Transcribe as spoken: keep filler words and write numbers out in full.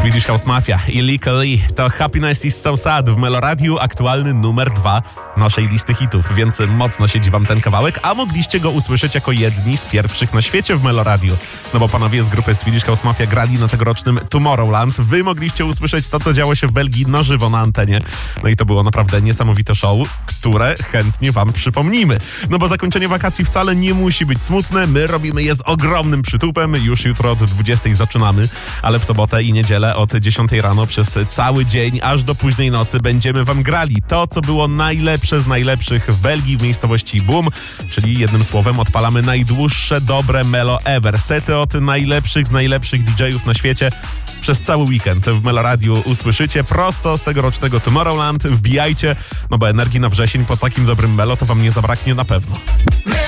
Swedish House Mafia i Lika Lee to Happiness is so sad w Meloradiu, aktualny numer dwa naszej listy hitów, więc mocno siedzi wam ten kawałek, a mogliście go usłyszeć jako jedni z pierwszych na świecie w Meloradiu. No bo panowie z grupy Swedish House Mafia grali na tegorocznym Tomorrowland. Wy mogliście usłyszeć to, co działo się w Belgii na żywo na antenie. No i to było naprawdę niesamowite show, które chętnie wam przypomnimy. No bo zakończenie wakacji wcale nie musi być smutne. My robimy je z ogromnym przytupem. Już jutro od dwudziestej zaczynamy, ale w sobotę i niedzielę od dziesiątej rano przez cały dzień, aż do późnej nocy będziemy wam grali to, co było najlepsze z najlepszych w Belgii, w miejscowości Boom, czyli jednym słowem odpalamy najdłuższe dobre Melo ever. Sety od najlepszych z najlepszych didżejów na świecie. Przez cały weekend w Meloradiu usłyszycie prosto z tegorocznego Tomorrowland. Wbijajcie, no bo energii na wrzesień po takim dobrym Melo to wam nie zabraknie na pewno.